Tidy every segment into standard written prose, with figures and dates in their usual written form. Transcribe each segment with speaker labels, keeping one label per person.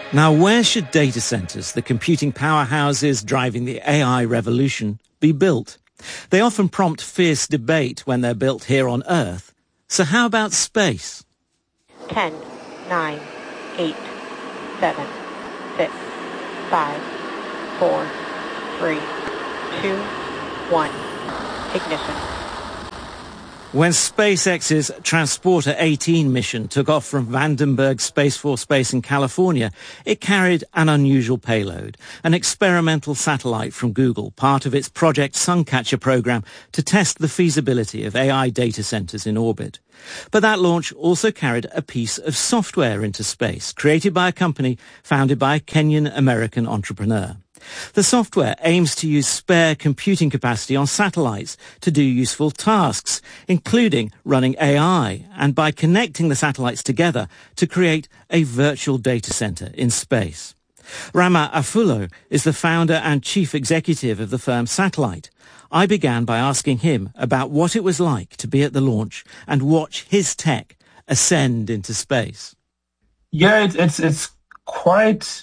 Speaker 1: Now, where should data centers, the computing powerhouses driving the AI revolution, be built? They often prompt fierce debate when they're built here on Earth. So how about space?
Speaker 2: 10, 9, 8, 7, 6, 5, 4, 3, 2, 1. Ignition.
Speaker 1: When SpaceX's Transporter 18 mission took off from Vandenberg Space Force Base in California, it carried an unusual payload, an experimental satellite from Google, part of its Project Suncatcher program to test the feasibility of AI data centers in orbit. But that launch also carried a piece of software into space, created by a company founded by a Kenyan-American entrepreneur. The software aims to use spare computing capacity on satellites to do useful tasks, including running AI, and by connecting the satellites together to create a virtual data center in space. Rama Afulo is the founder and chief executive of the firm Satellite. I began by asking him about what it was like to be at the launch and watch his tech ascend into space.
Speaker 3: Yeah, it's quite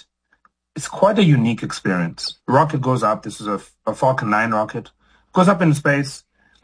Speaker 3: a unique experience. Rocket goes up. This is a Falcon 9 rocket. Goes up in space,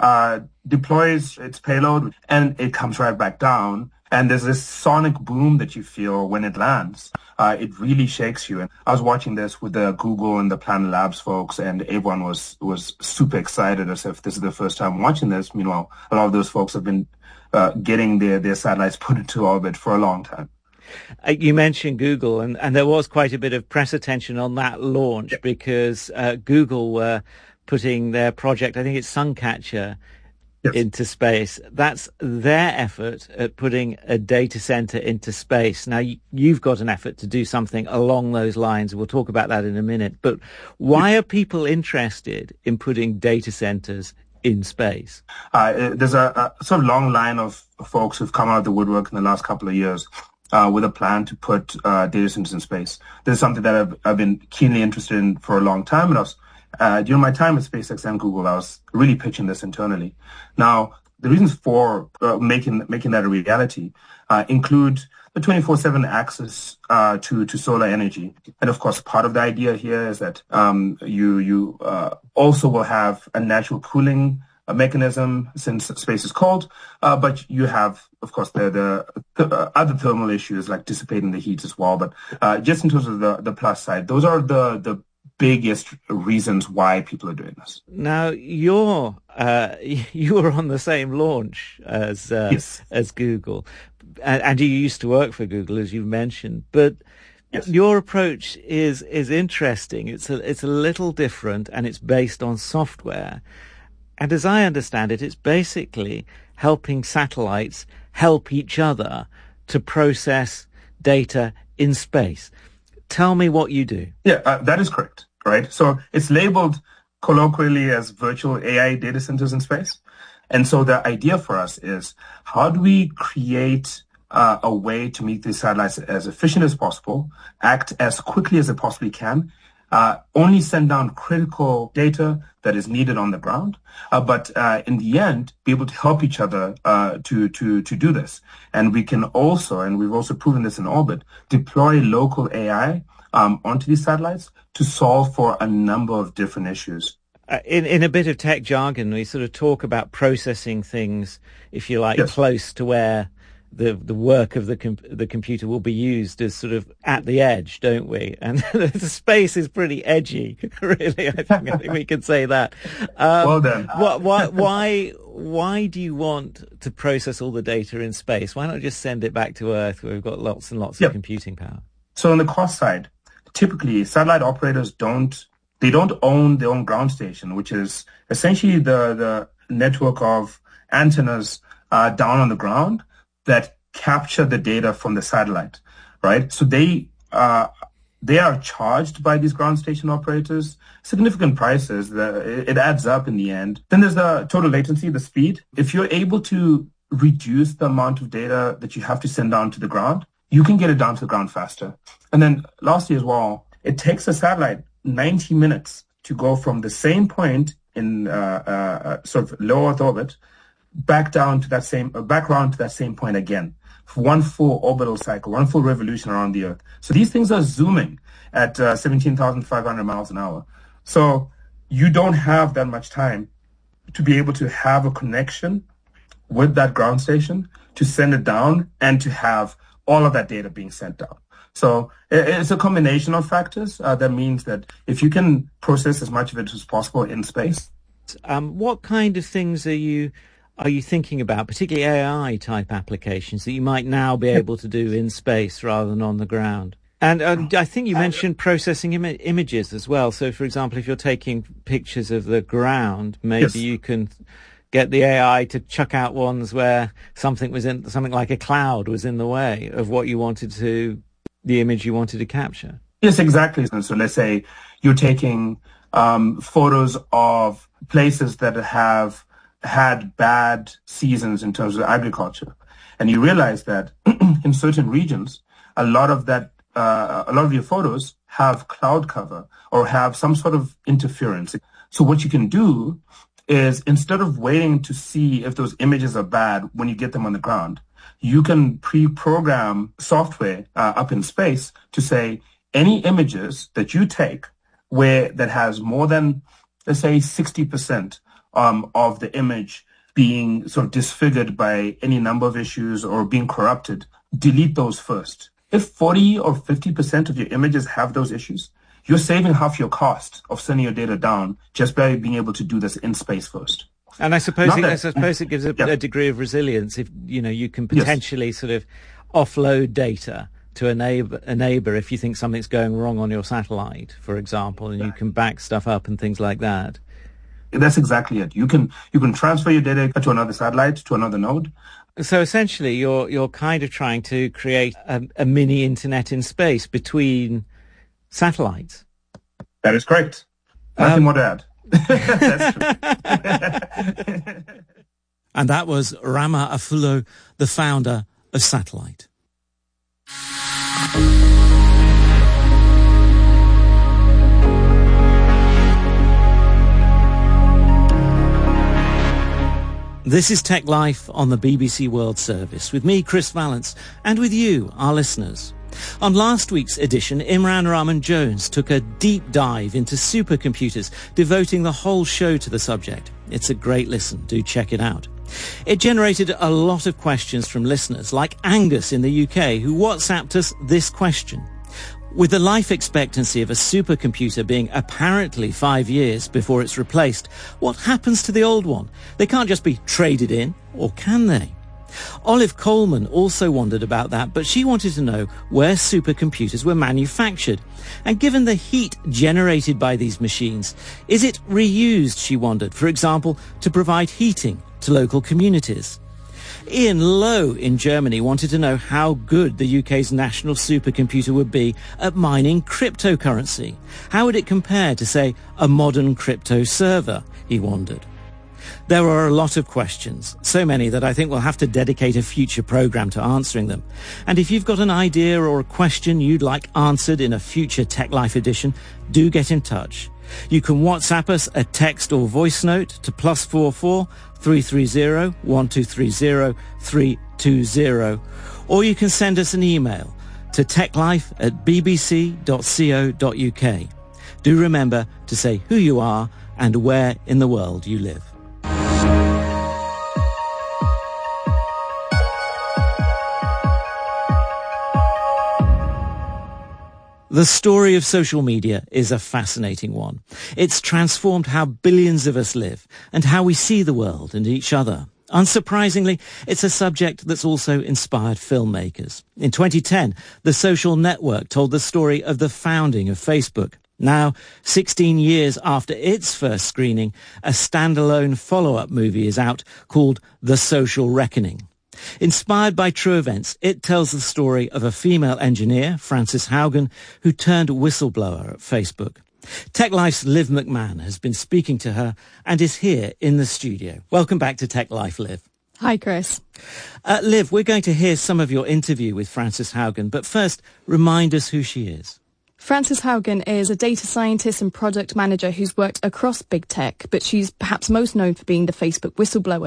Speaker 3: deploys its payload, and it comes right back down. And there's this sonic boom that you feel when it lands. It really shakes you. And I was watching this with the Google and the Planet Labs folks, and everyone was super excited as if this is the first time watching this. Meanwhile, a lot of those folks have been getting their satellites put into orbit for a long time.
Speaker 1: You mentioned Google, and there was quite a bit of press attention on that launch because Google were putting their project, I think it's Suncatcher, into space. That's their effort at putting a data center into space. Now, you've got an effort to do something along those lines. We'll talk about that in a minute. But why are people interested in putting data centers in space?
Speaker 3: There's a sort of long line of folks who've come out of the woodwork in the last couple of years with a plan to put data centers in space. This is something that I've been keenly interested in for a long time, and I was during my time at SpaceX and Google, I was really pitching this internally. Now, the reasons for making that a reality include the 24/7 access to solar energy, and of course, part of the idea here is that you also will have a natural cooling mechanism since space is cold, but you have, of course, the other thermal issues like dissipating the heat as well. But just in terms of the plus side, those are the biggest reasons why people are doing this.
Speaker 1: Now, you were on the same launch as Google, and you used to work for Google, as you mentioned. But your approach is interesting. It's a little different, and it's based on software. And as I understand it, it's basically helping satellites help each other to process data in space. Tell me what you do.
Speaker 3: Yeah, that is correct, right? So it's labeled colloquially as virtual AI data centers in space. And so the idea for us is, how do we create a way to make these satellites as efficient as possible, act as quickly as they possibly can, only send down critical data that is needed on the ground, but in the end, be able to help each other to do this. And we can also, and we've also proven this in orbit, deploy local AI onto these satellites to solve for a number of different issues.
Speaker 1: In a bit of tech jargon, we sort of talk about processing things, if you like, close to where the work of the computer will be used as sort of at the edge, don't we? And the space is pretty edgy, really. I think we can say that.
Speaker 3: Well done.
Speaker 1: Why do you want to process all the data in space? Why not just send it back to Earth, where we've got lots and lots of computing power?
Speaker 3: So on the cost side, typically satellite operators don't own their own ground station, which is essentially the network of antennas down on the ground that capture the data from the satellite, right? So they are charged by these ground station operators significant prices. It adds up in the end. Then there's the total latency, the speed. If you're able to reduce the amount of data that you have to send down to the ground, you can get it down to the ground faster. And then lastly as well, it takes a satellite 90 minutes to go from the same point in sort of low Earth orbit back around to that same point again. one full orbital cycle, one full revolution around the Earth. So these things are zooming at 17,500 miles an hour. So you don't have that much time to be able to have a connection with that ground station, to send it down, and to have all of that data being sent down. So it's a combination of factors that means that if you can process as much of it as possible in space.
Speaker 1: What kind of things are you thinking about, particularly AI type applications that you might now be able to do in space rather than on the ground? And I think you mentioned processing images as well. So, for example, if you're taking pictures of the ground, maybe you can get the AI to chuck out ones where something like a cloud was in the way of the image you wanted to capture.
Speaker 3: Yes, exactly. So let's say you're taking photos of places that have had bad seasons in terms of agriculture, and you realize that in certain regions, a lot of your photos have cloud cover or have some sort of interference. So what you can do is, instead of waiting to see if those images are bad when you get them on the ground, you can pre-program software up in space to say any images that you take that has more than, let's say, 60% of the image being sort of disfigured by any number of issues or being corrupted, delete those first. If 40 or 50% of your images have those issues, you're saving half your cost of sending your data down just by being able to do this in space first.
Speaker 1: And I suppose it gives a degree of resilience if you can potentially sort of offload data to a neighbor if you think something's going wrong on your satellite, for example, and you can back stuff up and things like that.
Speaker 3: That's exactly it. You can transfer your data to another satellite, to another node.
Speaker 1: So essentially, you're kind of trying to create a mini internet in space between satellites.
Speaker 3: That is correct. Nothing more to add. That's true.
Speaker 1: And that was Rama Afulo, the founder of Satellite. This is Tech Life on the BBC World Service, with me, Chris Vallance, and with you, our listeners. On last week's edition, Imran Rahman-Jones took a deep dive into supercomputers, devoting the whole show to the subject. It's a great listen. Do check it out. It generated a lot of questions from listeners, like Angus in the UK, who WhatsApped us this question. With the life expectancy of a supercomputer being apparently 5 years before it's replaced, what happens to the old one? They can't just be traded in, or can they? Olive Coleman also wondered about that, but she wanted to know where supercomputers were manufactured. And given the heat generated by these machines, is it reused, she wondered, for example, to provide heating to local communities? Ian Lowe in Germany wanted to know how good the UK's national supercomputer would be at mining cryptocurrency. How would it compare to, say, a modern crypto server, he wondered. There are a lot of questions, so many that I think we'll have to dedicate a future programme to answering them. And if you've got an idea or a question you'd like answered in a future Tech Life edition, do get in touch. You can WhatsApp us a text or voice note to +44 330 1230 320, or you can send us an email to techlife@bbc.co.uk. Do remember to say who you are and where in the world you live. The story of social media is a fascinating one. It's transformed how billions of us live and how we see the world and each other. Unsurprisingly, it's a subject that's also inspired filmmakers. In 2010, The Social Network told the story of the founding of Facebook. Now, 16 years after its first screening, a standalone follow-up movie is out called The Social Reckoning. Inspired by true events, it tells the story of a female engineer, Frances Haugen, who turned whistleblower at Facebook. Tech Life's Liv McMahon has been speaking to her and is here in the studio. Welcome back to Tech Life, Liv.
Speaker 4: Hi, Chris.
Speaker 1: Liv, we're going to hear some of your interview with Frances Haugen, but first, remind us who she is.
Speaker 4: Frances Haugen is a data scientist and product manager who's worked across big tech, but she's perhaps most known for being the Facebook whistleblower.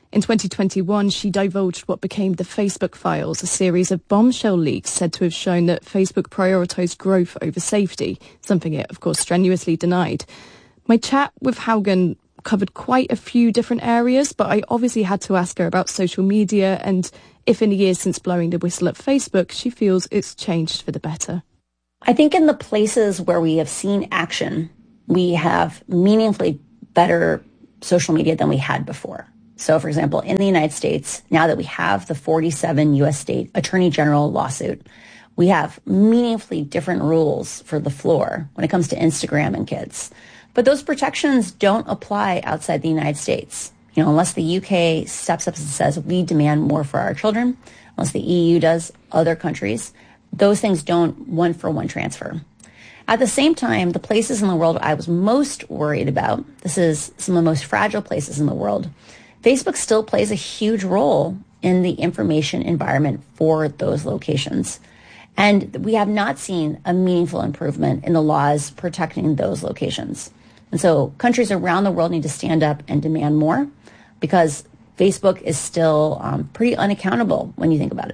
Speaker 4: In 2021, she divulged what became the Facebook Files, a series of bombshell leaks said to have shown that Facebook prioritised growth over safety, something it, of course, strenuously denied. My chat with Haugen covered quite a few different areas, but I obviously had to ask her about social media and if in the years since blowing the whistle at Facebook, she feels it's changed for the better.
Speaker 5: I think in the places where we have seen action, we have meaningfully better social media than we had before. So, for example, in the United States, now that we have the 47 U.S. state attorney general lawsuit, we have meaningfully different rules for the floor when it comes to Instagram and kids. But those protections don't apply outside the United States. You know, unless the UK steps up and says we demand more for our children, unless the EU does, other countries, those things don't one-for-one transfer. At the same time, the places in the world I was most worried about, this is some of the most fragile places in the world, Facebook still plays a huge role in the information environment for those locations. And we have not seen a meaningful improvement in the laws protecting those locations. And so countries around the world need to stand up and demand more because Facebook is still pretty unaccountable when you think about it.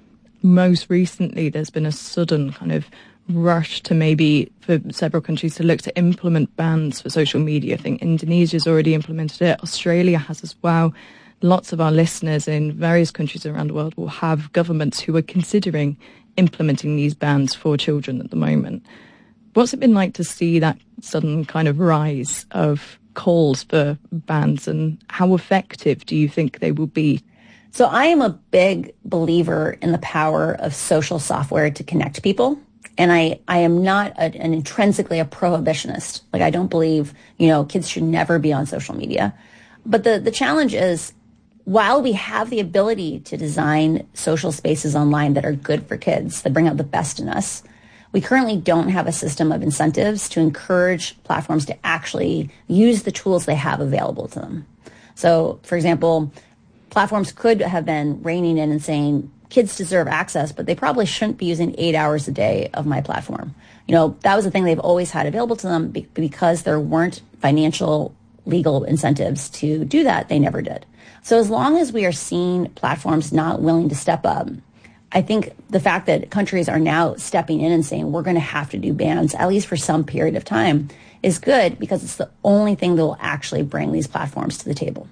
Speaker 6: Most recently, there's been a sudden kind of rush to maybe for several countries to look to implement bans for social media. I think Indonesia's already implemented it. Australia has as well. Lots of our listeners in various countries around the world will have governments who are considering implementing these bans for children at the moment. What's it been like to see that sudden kind of rise of calls for bans, and how effective do you think they will be?
Speaker 5: So I am a big believer in the power of social software to connect people. And I am not an intrinsically a prohibitionist. Like, I don't believe, kids should never be on social media. But the challenge is, while we have the ability to design social spaces online that are good for kids, that bring out the best in us, we currently don't have a system of incentives to encourage platforms to actually use the tools they have available to them. So, for example, platforms could have been reining in and saying, kids deserve access, but they probably shouldn't be using 8 hours a day of my platform. That was the thing they've always had available to them because there weren't financial, legal incentives to do that. They never did. So as long as we are seeing platforms not willing to step up, I think the fact that countries are now stepping in and saying we're going to have to do bans, at least for some period of time, is good because it's the only thing that will actually bring these platforms to the table.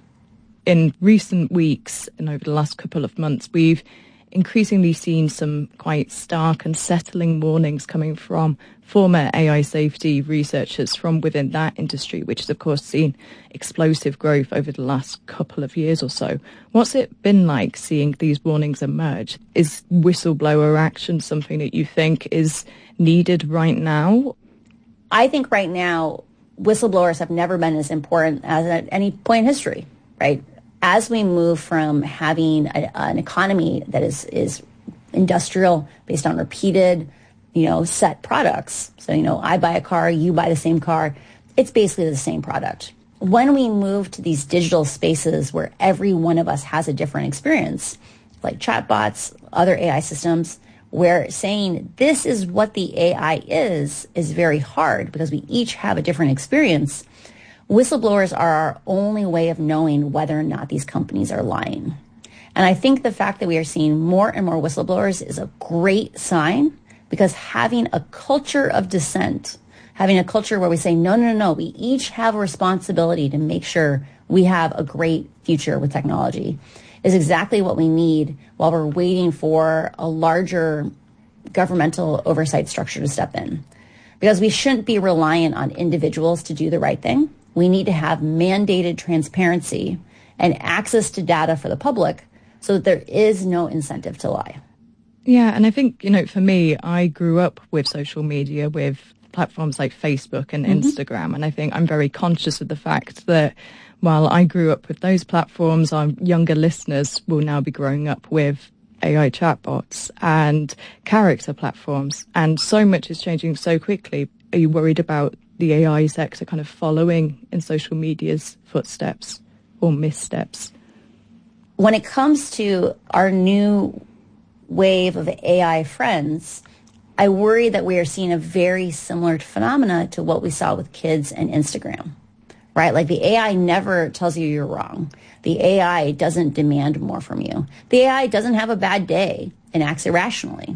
Speaker 6: In recent weeks and over the last couple of months, we've increasingly seen some quite stark and settling warnings coming from former AI safety researchers from within that industry, which has, of course, seen explosive growth over the last couple of years or so. What's it been like seeing these warnings emerge? Is whistleblower action something that you think is needed right now?
Speaker 5: I think right now, whistleblowers have never been as important as at any point in history, right? As we move from having an economy that is industrial, based on repeated, set products. So, I buy a car, you buy the same car. It's basically the same product. When we move to these digital spaces where every one of us has a different experience, like chatbots, other AI systems, where saying this is what the AI is very hard because we each have a different experience. Whistleblowers are our only way of knowing whether or not these companies are lying. And I think the fact that we are seeing more and more whistleblowers is a great sign, because having a culture of dissent, having a culture where we say, no, we each have a responsibility to make sure we have a great future with technology, is exactly what we need while we're waiting for a larger governmental oversight structure to step in. Because we shouldn't be reliant on individuals to do the right thing. We need to have mandated transparency and access to data for the public so that there is no incentive to lie.
Speaker 6: Yeah, and I think, for me, I grew up with social media, with platforms like Facebook and Instagram, and I think I'm very conscious of the fact that while I grew up with those platforms, our younger listeners will now be growing up with AI chatbots and character platforms, and so much is changing so quickly. Are you worried about the AI sector kind of following in social media's footsteps or missteps?
Speaker 5: When it comes to our new wave of AI friends, I worry that we are seeing a very similar phenomena to what we saw with kids and Instagram, right? Like the AI never tells you you're wrong. The AI doesn't demand more from you. The AI doesn't have a bad day and acts irrationally.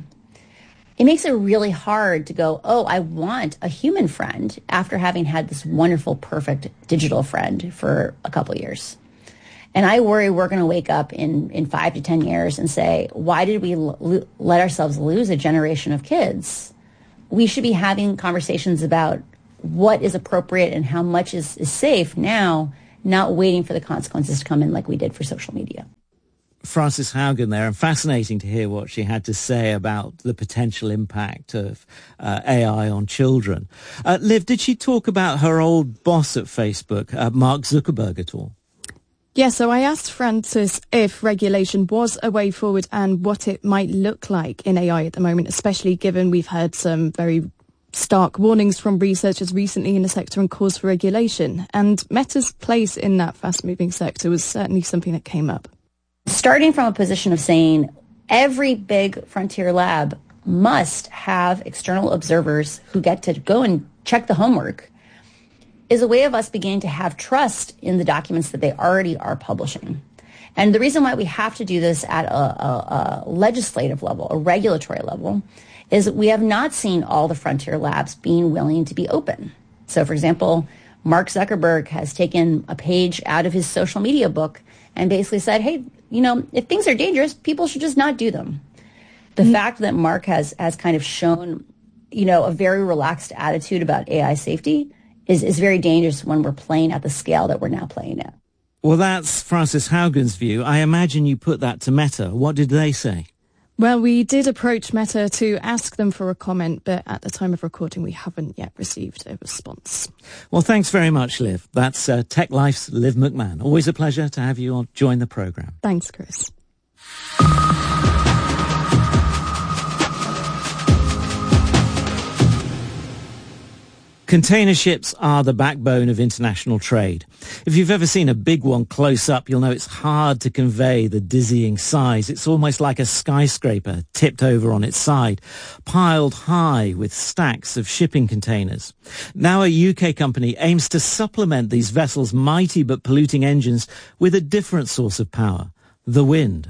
Speaker 5: It makes it really hard to go, oh, I want a human friend after having had this wonderful, perfect digital friend for a couple years. And I worry we're going to wake up in 5 to 10 years and say, why did we let ourselves lose a generation of kids? We should be having conversations about what is appropriate and how much is safe now, not waiting for the consequences to come in like we did for social media.
Speaker 1: Frances Haugen there, and fascinating to hear what she had to say about the potential impact of AI on children. Liv, did she talk about her old boss at Facebook, Mark Zuckerberg, at all?
Speaker 4: Yeah, so I asked Frances if regulation was a way forward and what it might look like in AI at the moment, especially given we've heard some very stark warnings from researchers recently in the sector and calls for regulation. And Meta's place in that fast-moving sector was certainly something that came up.
Speaker 5: Starting from a position of saying every big frontier lab must have external observers who get to go and check the homework is a way of us beginning to have trust in the documents that they already are publishing. And the reason why we have to do this at a legislative level, a regulatory level, is that we have not seen all the frontier labs being willing to be open. So, for example, Mark Zuckerberg has taken a page out of his social media book and basically said, hey, you know, if things are dangerous, people should just not do them. The fact that Mark has kind of shown, you know, a very relaxed attitude about AI safety is very dangerous when we're playing at the scale that we're now playing at.
Speaker 1: Well, that's Frances Haugen's view. I imagine you put that to Meta. What did they say?
Speaker 4: Well, we did approach Meta to ask them for a comment, but at the time of recording, we haven't yet received a response.
Speaker 1: Well, thanks very much, Liv. That's Tech Life's Liv McMahon. Always a pleasure to have you join the programme.
Speaker 4: Thanks, Chris.
Speaker 1: Container ships are the backbone of international trade. If you've ever seen a big one close up, you'll know it's hard to convey the dizzying size. It's almost like a skyscraper tipped over on its side, piled high with stacks of shipping containers. Now a UK company aims to supplement these vessels' mighty but polluting engines with a different source of power, the wind.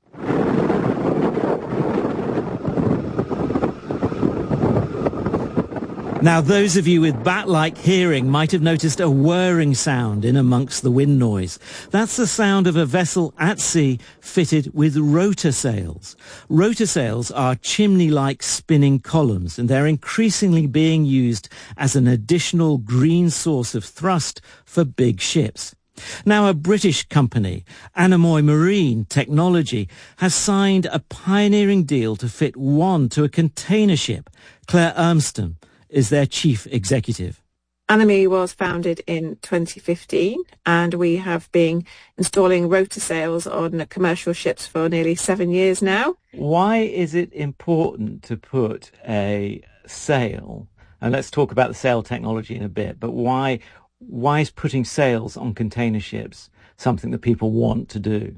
Speaker 1: Now, those of you with bat-like hearing might have noticed a whirring sound in amongst the wind noise. That's the sound of a vessel at sea fitted with rotor sails. Rotor sails are chimney-like spinning columns, and they're increasingly being used as an additional green source of thrust for big ships. Now, a British company, Anemoy Marine Technology, has signed a pioneering deal to fit one to a container ship. Claire Urmston is their chief executive.
Speaker 7: Anemoy was founded in 2015, and we have been installing rotor sails on commercial ships for nearly 7 years now.
Speaker 1: Why is it important to put a sail, and let's talk about the sail technology in a bit, but why is putting sails on container ships something that people want to do?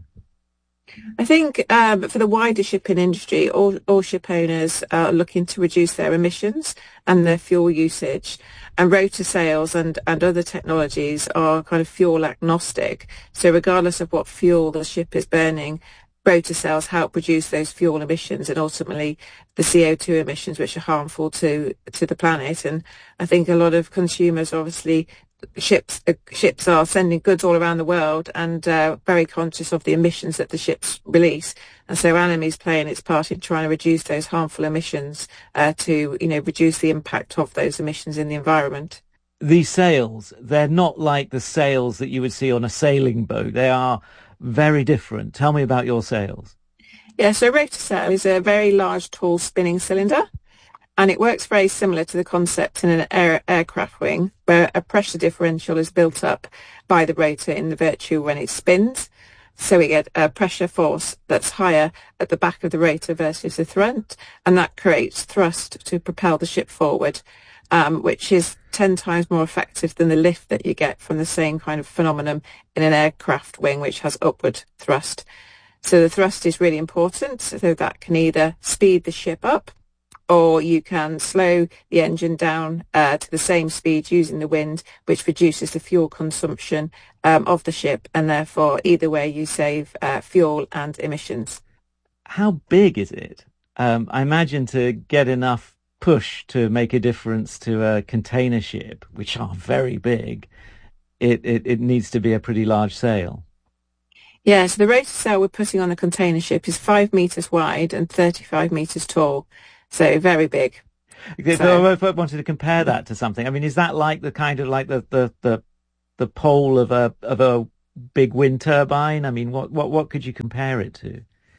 Speaker 7: I think for the wider shipping industry, all ship owners are looking to reduce their emissions and their fuel usage. And rotor sails and other technologies are kind of fuel agnostic. So regardless of what fuel the ship is burning, rotor sails help reduce those fuel emissions and ultimately the CO2 emissions, which are harmful to the planet. And I think a lot of consumers obviously ships are sending goods all around the world and very conscious of the emissions that the ships release, and so Anemoy is playing its part in trying to reduce those harmful emissions to reduce the impact of those emissions in the environment.
Speaker 1: These sails, they're not like the sails that you would see on a sailing boat. They are very different. Tell me about your sails.
Speaker 7: Yeah, so a rotor sail is a very large, tall spinning cylinder. And it works very similar to the concept in an aircraft wing, where a pressure differential is built up by the rotor in the virtue when it spins. So we get a pressure force that's higher at the back of the rotor versus the front, and that creates thrust to propel the ship forward, which is 10 times more effective than the lift that you get from the same kind of phenomenon in an aircraft wing, which has upward thrust. So the thrust is really important, so that can either speed the ship up or you can slow the engine down to the same speed using the wind, which reduces the fuel consumption of the ship, and therefore either way you save fuel and emissions.
Speaker 1: How big is it? I imagine to get enough push to make a difference to a container ship, which are very big, it needs to be a pretty large sail.
Speaker 7: Yeah, so the rotor sail we're putting on the container ship is 5 metres wide and 35 metres tall, so very big.
Speaker 1: So I wanted to compare that to something. I mean, is that like the kind of like the pole of a big wind turbine? I mean, what could you compare it to?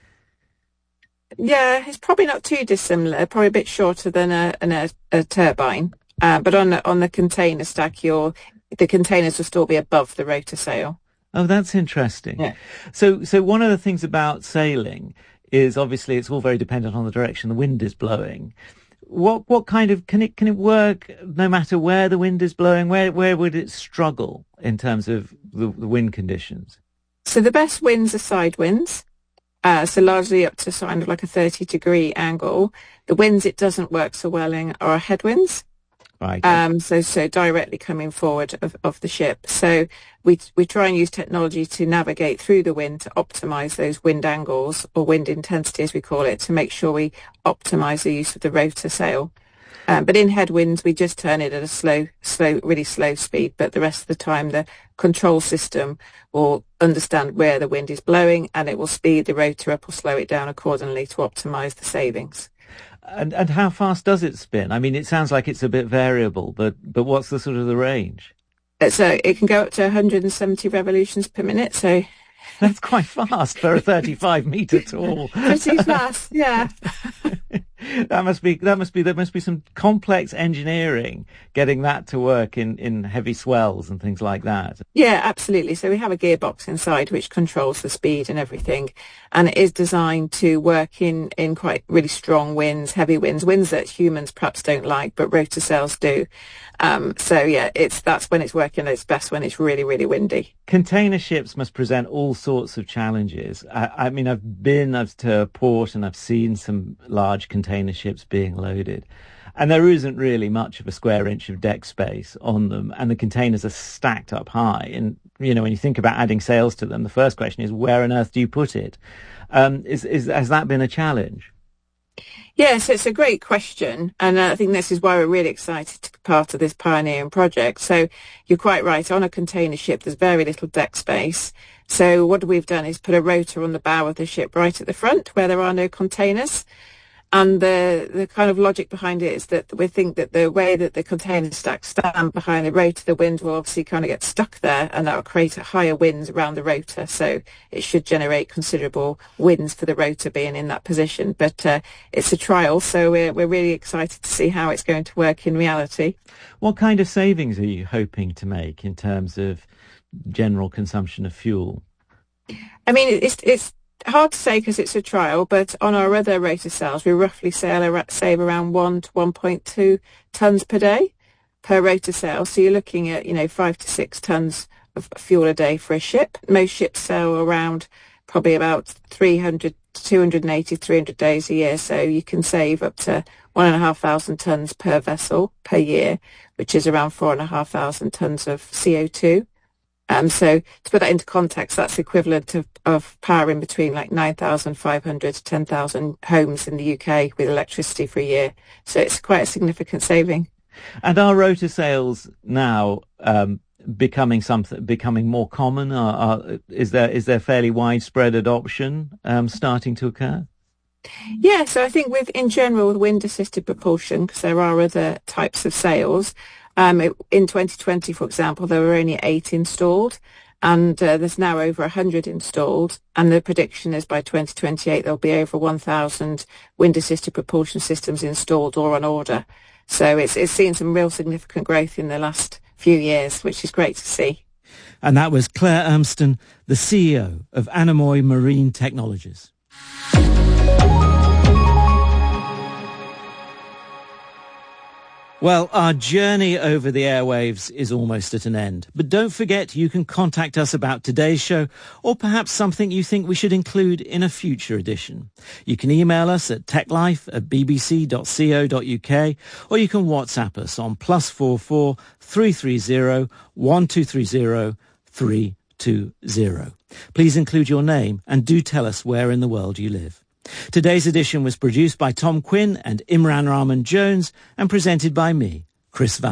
Speaker 7: Yeah, it's probably not too dissimilar. Probably a bit shorter than a turbine, but on the container stack, the containers will still be above the rotor sail.
Speaker 1: Oh, that's interesting.
Speaker 7: Yeah.
Speaker 1: So one of the things about sailing is obviously it's all very dependent on the direction the wind is blowing. What kind of can it work no matter where the wind is blowing? Where would it struggle in terms of the wind conditions?
Speaker 7: So the best winds are side winds. So largely up to kind of like a 30-degree angle. The winds it doesn't work so well in are headwinds.
Speaker 1: Right.
Speaker 7: So directly coming forward of the ship. So we try and use technology to navigate through the wind to optimize those wind angles, or wind intensity as we call it, to make sure we optimize the use of the rotor sail. But in headwinds, we just turn it at a really slow speed. But the rest of the time, the control system will understand where the wind is blowing, and it will speed the rotor up or slow it down accordingly to optimize the savings.
Speaker 1: And how fast does it spin? I mean, it sounds like it's a bit variable, but what's the sort of the range?
Speaker 7: So it can go up to 170 revolutions per minute. So
Speaker 1: that's quite fast for a 35-meter tall.
Speaker 7: Pretty fast, yeah.
Speaker 1: There must be some complex engineering getting that to work in heavy swells and things like that.
Speaker 7: Yeah, absolutely. So we have a gearbox inside which controls the speed and everything, and it is designed to work in quite really strong winds, heavy winds that humans perhaps don't like, but rotor sails do. So yeah, that's when it's working at its best, when it's really, really windy.
Speaker 1: Container ships must present all sorts of challenges. I mean, I've been to a port and I've seen some large container ships being loaded, and there isn't really much of a square inch of deck space on them, and the containers are stacked up high. And when you think about adding sails to them, the first question is, where on earth do you put it? Has that been a challenge?
Speaker 7: Yes, it's a great question, and I think this is why we're really excited to be part of this pioneering project. So you're quite right, on a container ship there's very little deck space. So what we've done is put a rotor on the bow of the ship right at the front where there are no containers. And the kind of logic behind it is that we think that the way that the container stacks stand behind the rotor, the wind will obviously kind of get stuck there, and that will create higher winds around the rotor. So it should generate considerable winds for the rotor being in that position. But it's a trial, so we're really excited to see how it's going to work in reality.
Speaker 1: What kind of savings are you hoping to make in terms of general consumption of fuel?
Speaker 7: I mean, it's hard to say because it's a trial, but on our other rotor sails, we roughly save around 1 to 1.2 tonnes per day per rotor sail. So you're looking at, 5 to 6 tonnes of fuel a day for a ship. Most ships sail around probably about 300 to 280, 300 days a year. So you can save up to 1,500 tonnes per vessel per year, which is around 4,500 tonnes of CO2. So to put that into context, that's equivalent of powering between like 9,500 to 10,000 homes in the UK with electricity for a year. So it's quite a significant saving.
Speaker 1: And are rotor sails now becoming more common? Is there fairly widespread adoption starting to occur?
Speaker 7: Yeah, so I think in general with wind-assisted propulsion, because there are other types of sails. In 2020, for example, there were only 8 installed, and there's now over 100 installed, and the prediction is by 2028 there'll be over 1,000 wind-assisted propulsion systems installed or on order. So it's seen some real significant growth in the last few years, which is great to see.
Speaker 1: And that was Claire Urmston, the CEO of Anemoy Marine Technologies. Well, our journey over the airwaves is almost at an end. But don't forget, you can contact us about today's show or perhaps something you think we should include in a future edition. You can email us at techlife@bbc.co.uk or you can WhatsApp us on +44 330 1230 320. Please include your name and do tell us where in the world you live. Today's edition was produced by Tom Quinn and Imran Rahman Jones and presented by me, Chris Van.